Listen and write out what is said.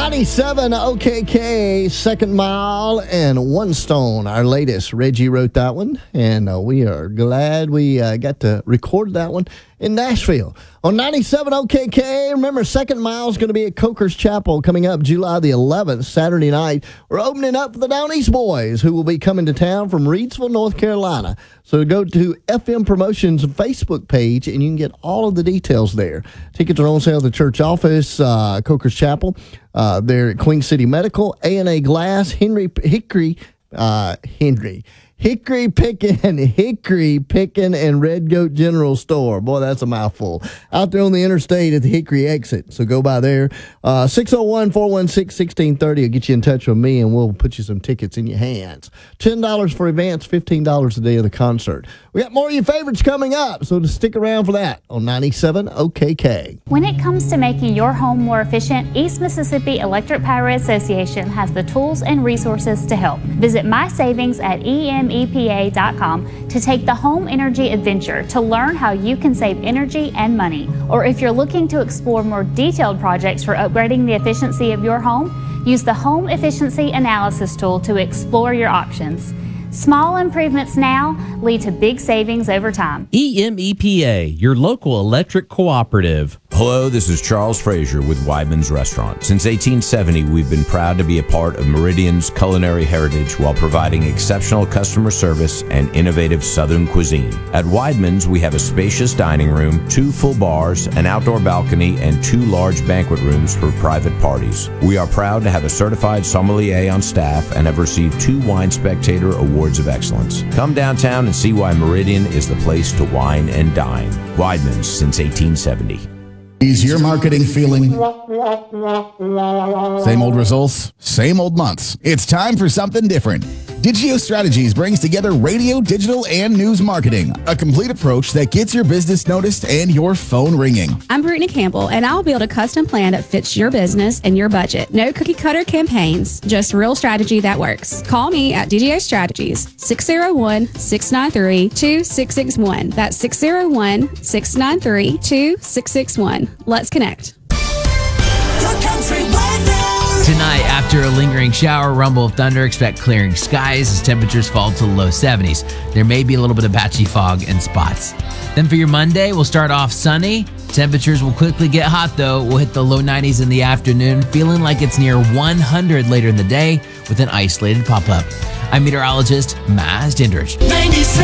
97 OKK, Second Mile and One Stone, our latest. Reggie wrote that one, and we are glad we got to record that one in Nashville. On 97 OKK, remember, Second Mile is going to be at Coker's Chapel coming up July the 11th, Saturday night. We're opening up for the Down East Boys, who will be coming to town from Reidsville, North Carolina. So go to FM Promotions Facebook page, and you can get all of the details there. Tickets are on sale at the church office, Coker's Chapel. They're at Queen City Medical, A&A Glass, Hickory Pickin' and Red Goat General Store. Boy, that's a mouthful. Out there on the interstate at the Hickory exit. So go by there. 601-416-1630 will get you in touch with me, and we'll put you some tickets in your hands. $10 for events, $15 a day of the concert. We got more of your favorites coming up, so just stick around for that on 97 OKK. When it comes to making your home more efficient, East Mississippi Electric Power Association has the tools and resources to help. Visit My Savings at emepa.com to take the home energy adventure to learn how you can save energy and money. Or if you're looking to explore more detailed projects for upgrading the efficiency of your home, use the Home Efficiency Analysis tool to explore your options. Small improvements now lead to big savings over time. EMEPA, your local electric cooperative. Hello, this is Charles Frazier with Weidman's Restaurant. Since 1870, we've been proud to be a part of Meridian's culinary heritage while providing exceptional customer service and innovative Southern cuisine. At Weidman's, we have a spacious dining room, 2 full bars, an outdoor balcony, and 2 large banquet rooms for private parties. We are proud to have a certified sommelier on staff and have received 2 Wine Spectator Awards of Excellence. Come downtown and see why Meridian is the place to wine and dine. Weidman's since 1870. Is your marketing feeling same old results, same old months? It's time for something different. Digio Strategies brings together radio, digital, and news marketing, a complete approach that gets your business noticed and your phone ringing. I'm Brittany Campbell, and I'll build a custom plan that fits your business and your budget. No cookie-cutter campaigns, just real strategy that works. Call me at Digio Strategies, 601-693-2661. That's 601-693-2661. Let's connect. Tonight, after a lingering shower, rumble of thunder, expect clearing skies as temperatures fall to the low 70s. There may be a little bit of patchy fog in spots. Then for your Monday, we'll start off sunny. Temperatures will quickly get hot, though. We'll hit the low 90s in the afternoon, feeling like it's near 100 later in the day with an isolated pop-up. I'm meteorologist Maz Dendrich. 97